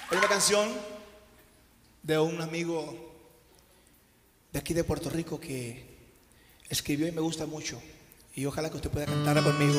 Hay una canción de un amigo de aquí de Puerto Rico que escribió y me gusta mucho. Y ojalá que usted pueda cantarla conmigo.